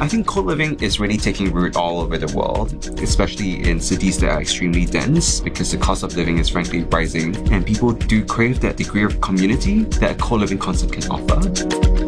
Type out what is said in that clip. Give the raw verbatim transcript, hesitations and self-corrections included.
think co-living is really taking root all over the world, especially in cities that are extremely dense, because the cost of living is frankly rising, and people do crave that degree of community that a co-living concept can offer.